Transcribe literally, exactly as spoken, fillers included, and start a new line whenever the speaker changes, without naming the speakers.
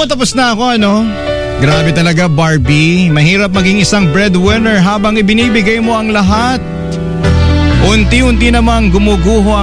tapos na ako ano. Grabe talaga Barbie, mahirap maging isang breadwinner habang ibinibigay mo ang lahat. Unti-unti namang gumuguho